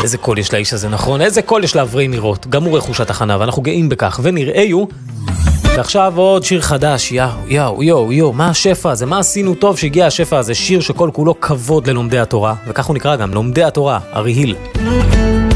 איזה קול יש לאיש הזה, נכון? איזה קול יש לאברי מירות. גם הוא רכוש התחנה, ואנחנו גאים בכך. ונראיו, ועכשיו עוד שיר חדש, יאו, מה השפע הזה? מה עשינו טוב שהגיע השפע הזה? שיר שכל כולו כבוד ללומדי התורה, וכך הוא נקרא גם, לומדי התורה, אריהיל.